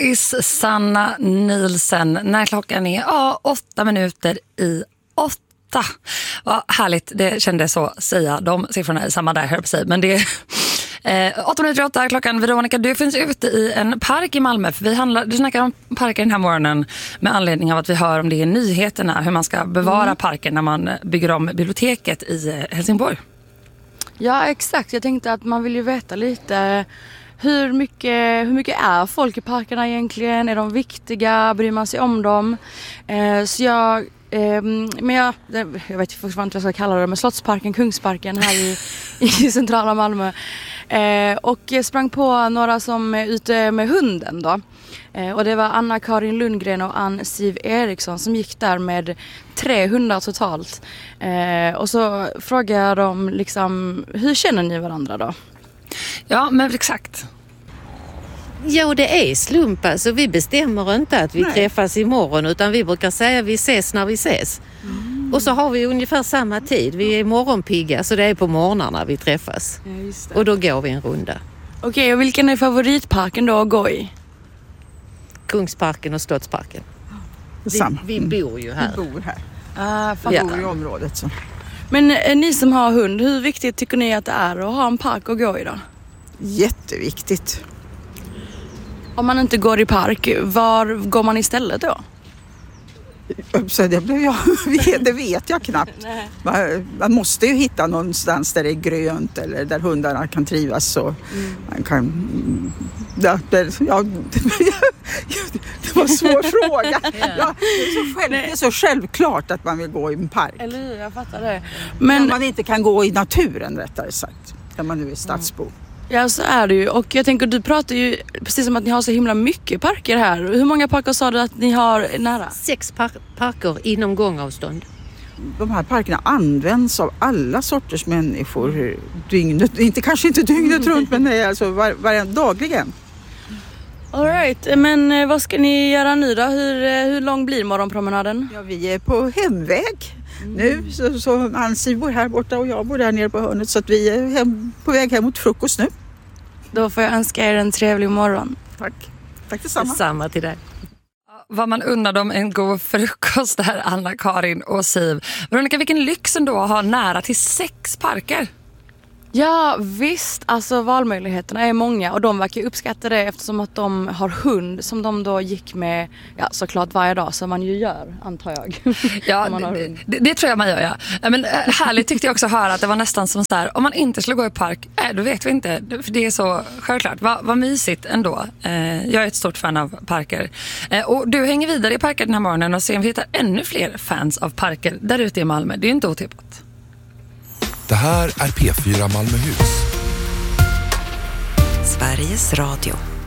is Sanna Nielsen när klockan är 8 minuter i 8. Vad härligt, det kändes så säga. De siffrorna är samma där, hör på sig. Men det är 8 minuter i 8 klockan. Veronica, du finns ute i en park i Malmö. För du snackar om parker den här morgonen med anledning av att vi hör om det i nyheterna. Hur man ska bevara parken när man bygger om biblioteket i Helsingborg. Ja, exakt. Jag tänkte att man vill ju veta lite hur mycket är folk i parkerna egentligen? Är de viktiga? Bryr man sig om dem? Så jag vet fortfarande inte vad jag ska kalla det, men Slottsparken, Kungsparken här i centrala Malmö. Och jag sprang på några som är ute med hunden då. Och det var Anna-Karin Lundgren och Ann-Siv Eriksson som gick där med 3 hundar totalt. Och så frågade jag dem liksom, hur känner ni varandra då? Ja, men exakt. Ja, det är slump. Alltså, vi bestämmer inte att vi träffas imorgon, utan vi brukar säga vi ses när vi ses. Och så har vi ungefär samma tid. Vi är morgonpigga, så det är på morgnarna vi träffas. Ja, just det. Och då går vi en runda. Okej, och vilken är favoritparken då att gå i? Kungsparken och Slottsparken. Vi bor ju här. Vi bor här. Bor i området så. Men ni som har hund, hur viktigt tycker ni att det är att ha en park att gå i då? Jätteviktigt. Om man inte går i park, var går man istället då? Så det vet jag knappt. Man måste ju hitta någonstans där det är grönt eller där hundarna kan trivas. Så man kan... det var en svår fråga. Det är så självklart att man vill gå i en park. Eller hur, jag fattar det. Men man inte kan gå i naturen, rättare sagt. Där man nu är stadsbo. Ja, så är det ju. Och jag tänker, du pratar ju precis som att ni har så himla mycket parker här. Hur många parker sa du att ni har nära? 6 parker inom gångavstånd. De här parkerna används av alla sorters människor dygnet, kanske inte dygnet runt, men alltså dagligen. All right, men vad ska ni göra nu då? Hur lång blir morgonpromenaden? Ja, vi är på hemväg nu, så Ann-Siv bor här borta och jag bor där nere på hörnet, så att vi är på väg hem mot frukost nu. Då får jag önska er en trevlig morgon. Tack detsamma. Detsamma till dig. Vad man undrar om en god frukost där, Anna-Karin och Siv. Veronica, vilken lyx ändå att ha nära till 6 parker. Ja, visst. Alltså valmöjligheterna är många och de verkar uppskatta det eftersom att de har hund som de då gick med, ja, såklart varje dag som man ju gör, antar jag. Ja, det tror jag man gör, ja. Men härligt tyckte jag också höra att det var nästan som så här, om man inte skulle gå i park, då vet vi inte, för det är så självklart. Vad mysigt ändå. Jag är ett stort fan av parker. Och du hänger vidare i parker den här morgonen och ser om vi hittar ännu fler fans av parker där ute i Malmö. Det är inte otippat. Det här är P4 Malmöhus. Sveriges Radio.